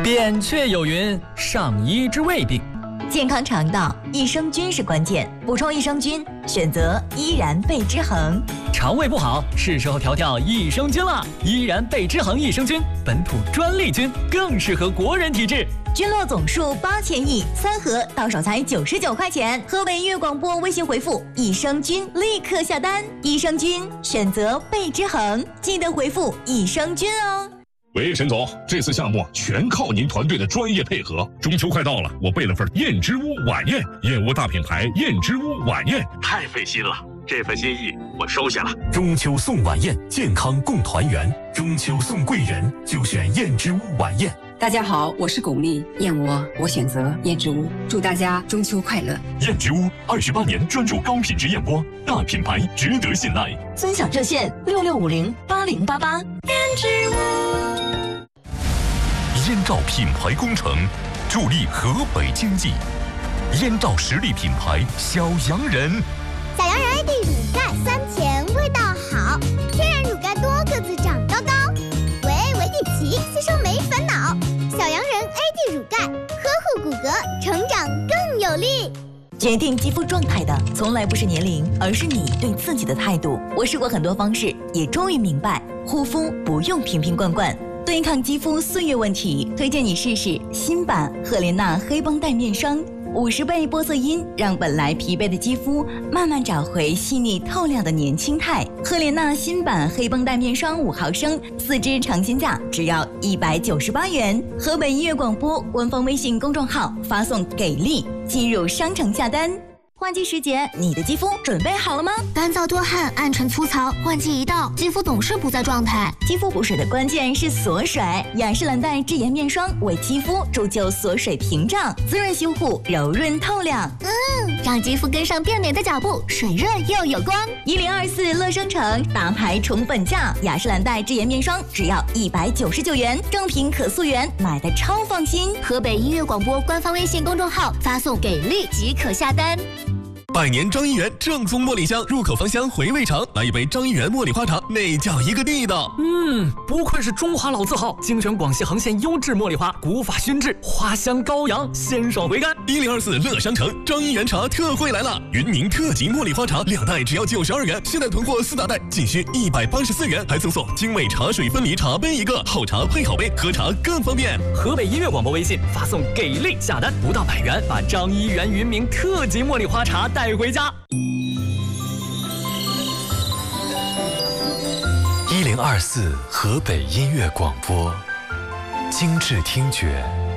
扁鹊有云：上医治未病。 健康肠道，益生菌是关键。补充益生菌，选择依然贝之恒。 肠胃不好，是时候调调益生菌了。依然贝之恒益生菌，本土专利菌，更适合国人体质。 菌落总数8000亿，3盒到手才99块钱。河北音乐广播微信回复“益生菌”立刻下单。益生菌选择贝之恒，记得回复“益生菌”哦。 喂，沈总，这次项目全靠您团队的专业配合。中秋快到了，我备了份燕之屋晚宴，燕窝大品牌燕之屋晚宴，太费心了。这份心意我收下了。 中秋送晚宴，健康共团圆。中秋送贵人，就选燕之屋晚宴。 大家好，我是巩俐，燕窝我选择燕之屋，祝大家中秋快乐。 燕之屋28年专注高品质燕窝，大品牌值得信赖。 尊享热线66508088。燕之屋。 燕赵品牌工程，助力河北经济。燕赵实力品牌小洋人。 小洋人 AD 乳钙酸甜味道好，天然乳钙多个子长高高，维底奇吸收没烦恼。小洋人 AD 乳钙呵护骨骼，成长更有力。 决定肌肤状态的从来不是年龄，而是你对自己的态度。我试过很多方式，也终于明白，护肤不用瓶瓶罐罐。对抗肌肤岁月问题，推荐你试试新版赫莲娜黑绷带面霜，50倍玻色因，让本来疲惫的肌肤慢慢找回细腻透亮的年轻态。赫莲娜新版黑绷带面霜5毫升，4支尝鲜价只要198元。河北音乐广播官方微信公众号发送“给力”进入商城下单。换季时节，你的肌肤准备好了吗？ 干燥多汗、暗沉粗糙，换季一到，肌肤总是不在状态。 肌肤补水的关键是锁水，雅诗兰黛智妍面霜为肌肤铸就锁水屏障，滋润修护，柔润透亮。 让肌肤跟上变美的脚步，水润又有光。 1024乐生城大牌宠粉价，雅诗兰黛智妍面霜只要199元，正品可溯源，买的超放心。 河北音乐广播官方微信公众号发送“给力”即可下单。 百年张一元正宗茉莉香，入口芳香，回味长。来一杯张一元茉莉花茶，那叫一个地道。 不愧是中华老字号，精选广西横县优质茉莉花，古法熏制，花香高扬，鲜爽回甘。 1024乐商城张一元茶特惠来了，云宁特级茉莉花茶2袋只要92元，现在囤货4大袋仅需184元，还赠送精美茶水分离茶杯1个，好茶配好杯，喝茶更方便。 河北音乐广播微信发送“给力”下单，不到100元，把张一元云茗特级茉莉花茶带回家。 1024河北音乐广播，精致听觉，